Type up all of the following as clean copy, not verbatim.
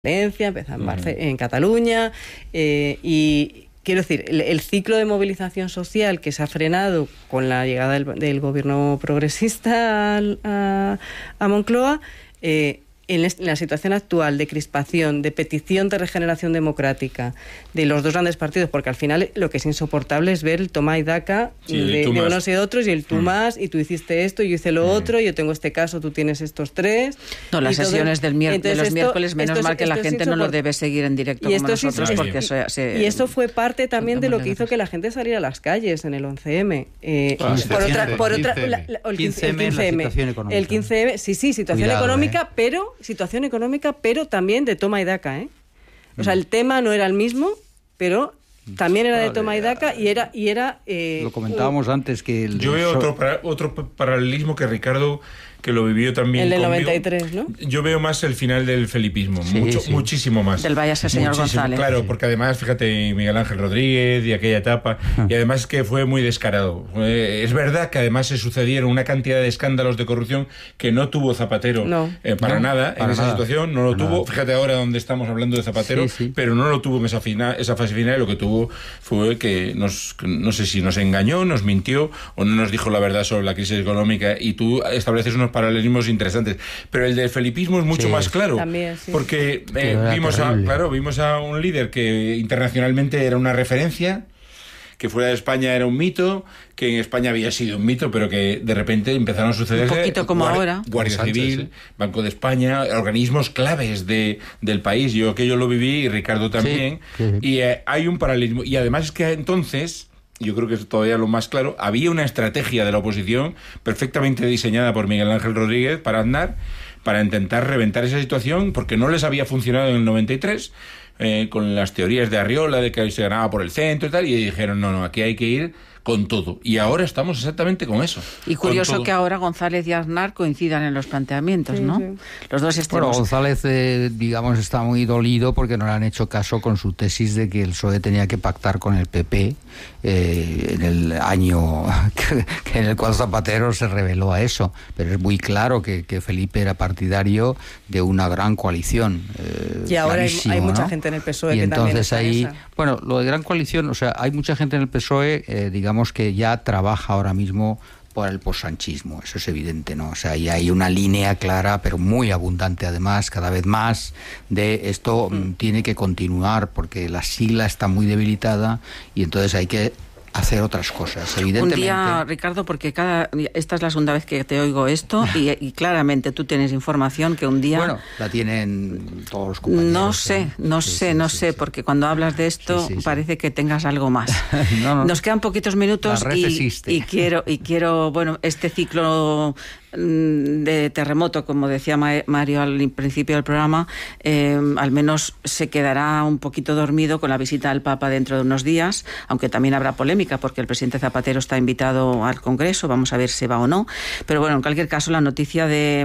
Valencia, empezó en Cataluña, y quiero decir, el ciclo de movilización social que se ha frenado con la llegada del gobierno progresista a Moncloa, en la situación actual de crispación, de petición de regeneración democrática de los dos grandes partidos, porque al final lo que es insoportable es ver el toma y daca de unos y de otros, y el tú más, y tú hiciste esto, yo hice lo otro, yo tengo este caso, tú tienes estos tres. No, las sesiones de los miércoles, menos mal que la gente no lo debe seguir en directo como nosotros, porque y eso fue parte también de lo que hizo que la gente saliera a las calles en el 11M. El 15M, situación económica, pero también de toma y daca, O sea, el tema no era el mismo, pero también era de toma y daca, y era lo comentábamos antes que yo veo otro paralelismo que Ricardo, que lo vivió también el del conmigo. 93, ¿no? Yo veo más el final del felipismo, muchísimo más. Del váyase señor González. Claro, porque además, fíjate, Miguel Ángel Rodríguez y aquella etapa, y además que fue muy descarado. Es verdad que además se sucedieron una cantidad de escándalos de corrupción que no tuvo Zapatero para nada en esa situación, no lo tuvo. Fíjate ahora donde estamos hablando de Zapatero, pero no lo tuvo en esa fase final, y lo que tuvo fue que no sé si nos engañó, nos mintió o no nos dijo la verdad sobre la crisis económica, y tú estableces unos paralelismos interesantes, pero el del felipismo es mucho más claro, también, porque vimos a un líder que internacionalmente era una referencia, que fuera de España era un mito, que en España había sido un mito, pero que de repente empezaron a suceder un poquito como ahora, Guardia Civil, Banco de España, organismos claves del país. Yo lo viví, y Ricardo también, y hay un paralelismo, y además es que entonces, yo creo que es todavía lo más claro, había una estrategia de la oposición perfectamente diseñada por Miguel Ángel Rodríguez para Aznar, para intentar reventar esa situación, porque no les había funcionado en el 93, con las teorías de Arriola, de que se ganaba por el centro y tal, y dijeron, no, aquí hay que ir con todo. Y ahora estamos exactamente con eso. Y curioso que ahora González y Aznar coincidan en los planteamientos, ¿no? Sí. Los dos extremos. Bueno, González, está muy dolido porque no le han hecho caso con su tesis de que el PSOE tenía que pactar con el PP en el año que en el cual Zapatero se reveló a eso. Pero es muy claro que Felipe era partidario de una gran coalición. Y ahora hay mucha gente en el PSOE que también está ahí, bueno, lo de gran coalición, o sea, hay mucha gente en el PSOE, digamos que ya trabaja ahora mismo por el possanchismo, eso es evidente, ¿no? O sea, y hay una línea clara, pero muy abundante además, cada vez más, de esto tiene que continuar porque la sigla está muy debilitada y entonces hay que hacer otras cosas, evidentemente. Un día, Ricardo, porque esta es la segunda vez que te oigo esto y claramente tú tienes información que un día... Bueno, la tienen todos los compañeros. No sé, porque cuando hablas de esto parece que tengas algo más. No. Nos quedan poquitos minutos y quiero, bueno, este ciclo de terremoto, como decía Mario al principio del programa, al menos se quedará un poquito dormido con la visita del Papa dentro de unos días, aunque también habrá polémica porque el presidente Zapatero está invitado al Congreso, vamos a ver si va o no, pero bueno, en cualquier caso la noticia de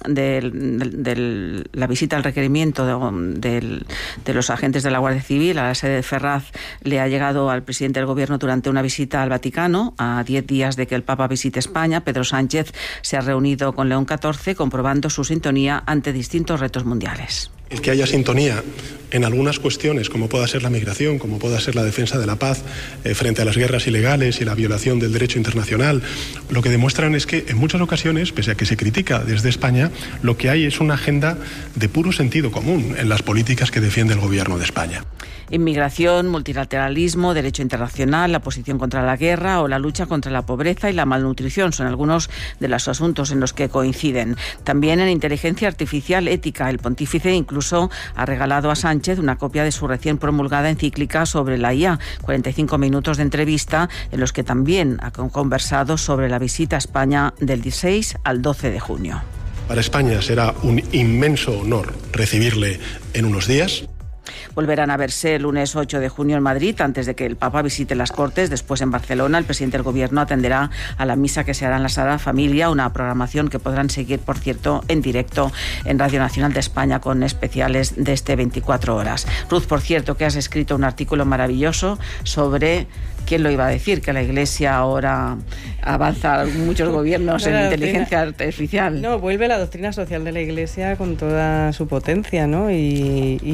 la visita al requerimiento de los agentes de la Guardia Civil a la sede de Ferraz le ha llegado al presidente del Gobierno durante una visita al Vaticano a 10 días de que el Papa visite España. Pedro Sánchez se ha reunido con León XIV comprobando su sintonía ante distintos retos mundiales. El que haya sintonía en algunas cuestiones, como pueda ser la migración, como pueda ser la defensa de la paz frente a las guerras ilegales y la violación del derecho internacional, lo que demuestran es que en muchas ocasiones, pese a que se critica desde España, lo que hay es una agenda de puro sentido común en las políticas que defiende el Gobierno de España. Inmigración, multilateralismo, derecho internacional, la posición contra la guerra o la lucha contra la pobreza y la malnutrición son algunos de los asuntos en los que coinciden. También en inteligencia artificial ética, el pontífice incluso ha regalado a Sánchez una copia de su recién promulgada encíclica sobre la IA, 45 minutos de entrevista en los que también ha conversado sobre la visita a España del 16 al 12 de junio. Para España será un inmenso honor recibirle en unos días. volverán a verse el lunes 8 de junio en Madrid, antes de que el Papa visite las Cortes. Después, en Barcelona, el presidente del Gobierno atenderá a la misa que se hará en la Sagrada Familia, una programación que podrán seguir, por cierto, en directo en Radio Nacional de España con especiales de este 24 horas. Ruth, por cierto, que has escrito un artículo maravilloso sobre... ¿Quién lo iba a decir? Que la Iglesia ahora avanza muchos gobiernos en inteligencia artificial. No, vuelve la doctrina social de la Iglesia con toda su potencia, ¿no? Y